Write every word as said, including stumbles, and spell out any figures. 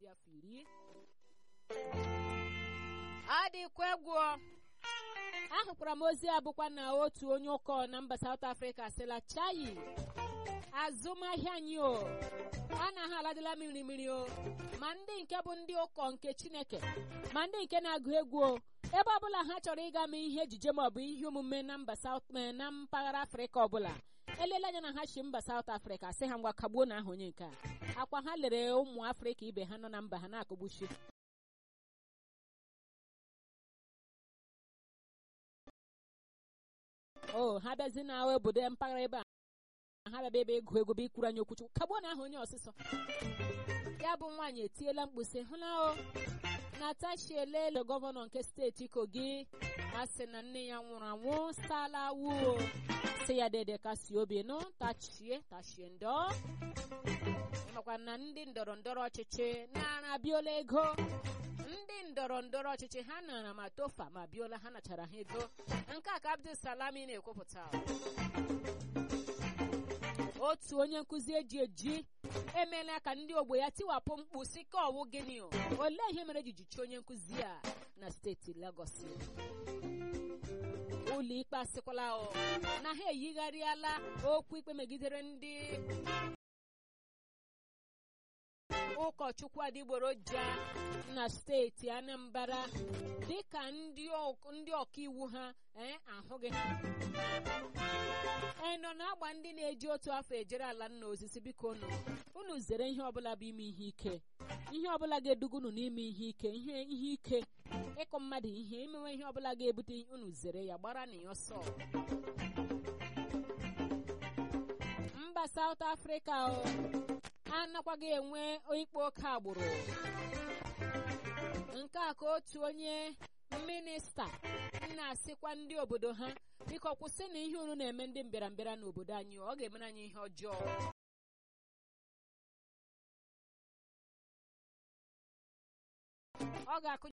dị afọ iri adịkwa egwu. Ahụkwara m ozi a bụkwa na otu onye ụkọ na mba South Africa sịla chayi azụmahịa anyị o a na ha aladịla mmiri mmiri o, ma ndị nke bụ ndị ụkọ nke Chineke ma ndị nke na-agụ egwu o, ebe ọbụla ha chọrọ ịga mee ihe ejije maọbụ ihe omume na mba South na mpaghara Afrịka ọbụla, elela anya na ha si mba South Africa sị ha ngwa kagbuo na aha onye nke a. Akwa ha lere ụmụ Afrịka ibe ha nọ na mba ha na-akụgbuchi. o ha bịazi na obodo mpaghara ebe a ha bịaba ebe egwu egwu bụ ikwuru anyị okwuchukwu kagbuo na aha onye ọsịsọ. Ya bụ nwaanyị etiela mkpụsị hụla o Natasha Elele gọvanọ nke steeti Kogi a sị na nne ya nwụrụ anwụ sala wuo sị ya dede kasi obi nụ tachie tachie ndo makwa na ndị ndọrọ ndọrọ ọchịchị nara biola ego. Ndị ndọrọ ndọrọ ọchịchị ha nara ma tofa ma biola ha nachara ha ego. Nke a ka Abdul Salami na-ekwupụta. Otu onye nkụzi eji eji emeela ka ndị ogbe ya tiwapụ mkpu si ka ọwụ gịnị o olee ihe mere ejiji chi onye nkụzi a na steeti Lagos. Ụlọ ikpe asịkwala o na ha eyigharịala okwu ikpe megidere ndị ụkọchukwu adịgboroja na steeti Anambra dịka ndị ọkaiwu ha ee ahụghị nọ na-agba ndị na-eji otu afọ ejere ala nna osisi. Biko unu unu zere ihe ọbụla bụ ime ihe ike, ihe ọbụla ga-eduga unu n'ime ihe ike, ihe ihe ike ịkụ mmadụ ihe, imewe ihe ọbụla ga-ebute unu zere ya, gbara na ya ọsọ. Mba South Africa o anakwaghị enwe ikpe oke agbụrụ. Nke a ka otu onye minista na-asịkwa ndị obodo ha biko kwụsị na ihe unu na-eme ndị mbịarambịara n'obodo anyị ọ ga-emere anyị ihe ọjọọ. Ọ ga-akụ